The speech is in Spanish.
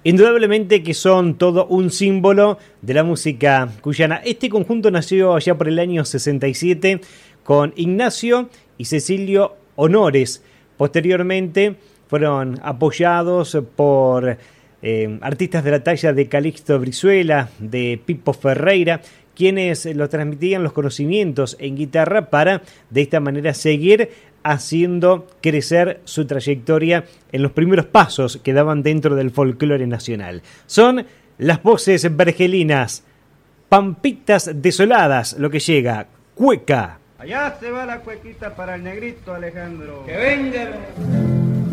Indudablemente que son todo un símbolo de la música cuyana. Este conjunto nació allá por el año 67 con Ignacio y Cecilio Honores. Posteriormente fueron apoyados por artistas de la talla de Calixto Brizuela, de Pipo Ferreira, quienes los transmitían los conocimientos en guitarra para de esta manera seguir haciendo crecer su trayectoria en los primeros pasos que daban dentro del folclore nacional. Son las voces vergelinas, Pampitas Desoladas, lo que llega, Cueca. Allá se va la cuequita para el negrito Alejandro. ¡Que venga!